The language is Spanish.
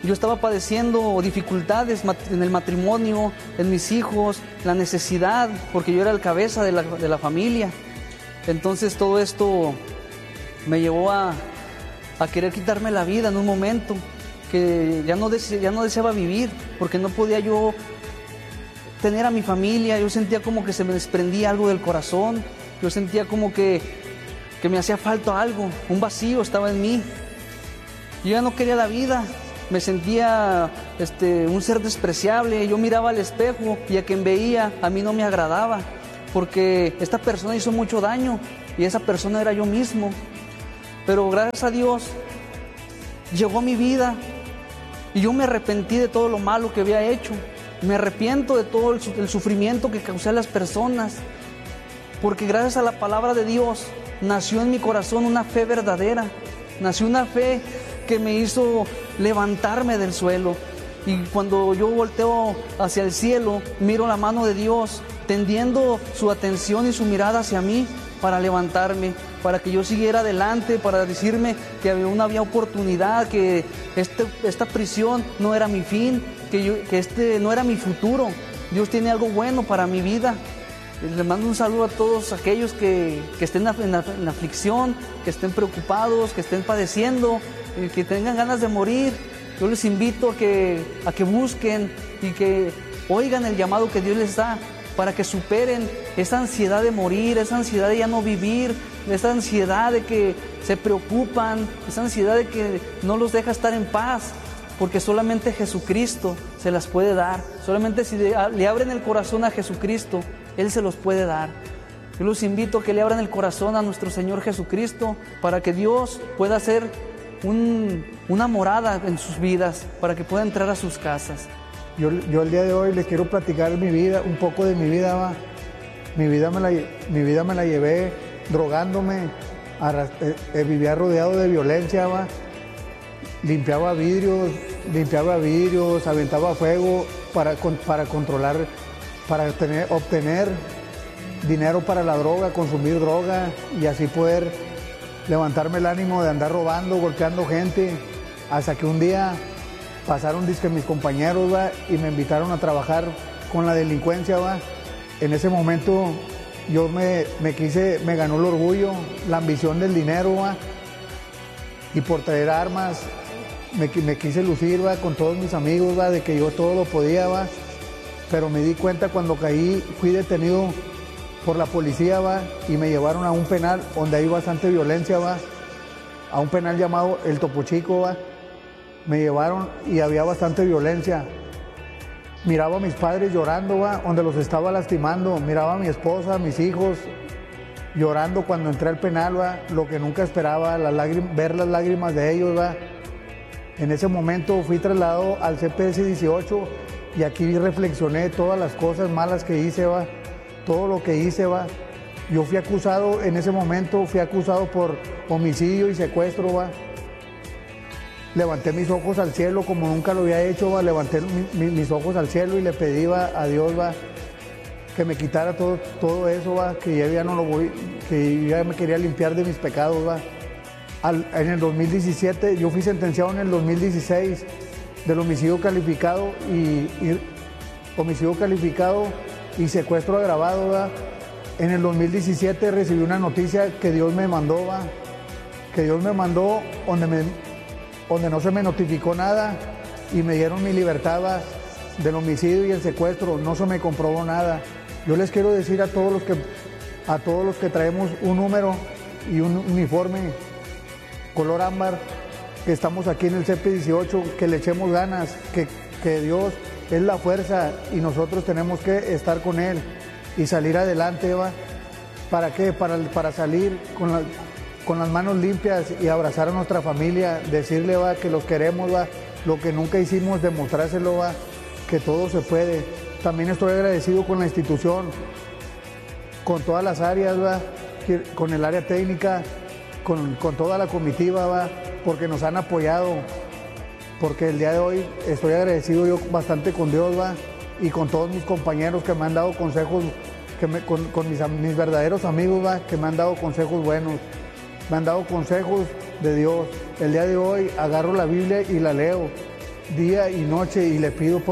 yo estaba padeciendo dificultades en el matrimonio, en mis hijos, la necesidad, porque yo era el cabeza de la familia. Entonces todo esto me llevó a querer quitarme la vida en un momento, que ya no deseaba vivir, porque no podía yo tener a mi familia. Yo sentía como que se me desprendía algo del corazón, yo sentía como que me hacía falta algo, un vacío estaba en mí. Yo ya no quería la vida, me sentía un ser despreciable. Yo miraba al espejo y a quien veía a mí no me agradaba, porque esta persona hizo mucho daño y esa persona era yo mismo. Pero gracias a Dios llegó mi vida y yo me arrepentí de todo lo malo que había hecho. Me arrepiento de todo el sufrimiento que causé a las personas, porque gracias a la palabra de Dios nació en mi corazón una fe verdadera, nació una fe que me hizo levantarme del suelo. Y cuando yo volteo hacia el cielo, miro la mano de Dios tendiendo su atención y su mirada hacia mí para levantarme, para que yo siguiera adelante, para decirme que aún había oportunidad, que esta prisión no era mi fin, que no era mi futuro. Dios tiene algo bueno para mi vida. Les mando un saludo a todos aquellos que estén en la aflicción, que estén preocupados, que estén padeciendo, que tengan ganas de morir. Yo les invito a que busquen y que oigan el llamado que Dios les da, para que superen esa ansiedad de morir, esa ansiedad de ya no vivir, esa ansiedad de que se preocupan, esa ansiedad de que no los deja estar en paz, porque solamente Jesucristo se las puede dar. Solamente si le abren el corazón a Jesucristo, Él se los puede dar. Yo los invito a que le abran el corazón a nuestro Señor Jesucristo, para que Dios pueda hacer una morada en sus vidas, para que pueda entrar a sus casas. Yo el día de hoy les quiero platicar mi vida, un poco de mi vida, ¿va? Mi vida me la llevé drogándome, vivía rodeado de violencia, ¿va? Limpiaba vidrios, aventaba fuego para controlar, para obtener dinero para la droga, consumir droga y así poder levantarme el ánimo de andar robando, golpeando gente, hasta que un día pasaron mis compañeros, ¿va? Y me invitaron a trabajar con la delincuencia, ¿va? En ese momento yo me ganó el orgullo, la ambición del dinero, ¿va? Y por traer armas me quise lucir, ¿va? Con todos mis amigos, ¿va? De que yo todo lo podía, ¿va? Pero me di cuenta cuando caí, fui detenido por la policía, ¿va? Y me llevaron a un penal donde hay bastante violencia, ¿va? A un penal llamado El Topo Chico, ¿va? Me llevaron y había bastante violencia. Miraba a mis padres llorando, ¿va? Donde los estaba lastimando. Miraba a mi esposa, a mis hijos llorando cuando entré al penal, ¿va? Lo que nunca esperaba, ver las lágrimas de ellos, ¿va? En ese momento fui trasladado al CPS 18 y aquí reflexioné todas las cosas malas que hice, ¿va? Todo lo que hice, ¿va? Yo fui acusado, en ese momento fui acusado por homicidio y secuestro, ¿va? Levanté mis ojos al cielo como nunca lo había hecho, ¿va? Levanté mis ojos al cielo y le pedí, ¿va? A Dios, ¿va? Que me quitara todo eso, ¿va? Que ya no lo voy, que ya me quería limpiar de mis pecados, ¿va? En el 2017, yo fui sentenciado en el 2016 del homicidio calificado y secuestro agravado, ¿va? En el 2017 recibí una noticia que Dios me mandó, ¿va? Que Dios me mandó donde no se me notificó nada y me dieron mi libertad, ¿va? Del homicidio y el secuestro, no se me comprobó nada. Yo les quiero decir a todos los que traemos un número y un uniforme color ámbar, que estamos aquí en el CP18, que le echemos ganas, que Dios es la fuerza y nosotros tenemos que estar con Él y salir adelante, ¿va? ¿Para qué? Para salir con las manos limpias y abrazar a nuestra familia, decirle, ¿va? Que los queremos, ¿va? Lo que nunca hicimos, demostrárselo, ¿va? Que todo se puede. También estoy agradecido con la institución, con todas las áreas, ¿va? Con el área técnica, con toda la comitiva, ¿va? Porque nos han apoyado, porque el día de hoy estoy agradecido yo bastante con Dios, ¿va? Y con todos mis compañeros que me han dado consejos, con mis verdaderos amigos, ¿va? Que me han dado consejos buenos, me han dado consejos de Dios. El día de hoy agarro la Biblia y la leo día y noche y le pido por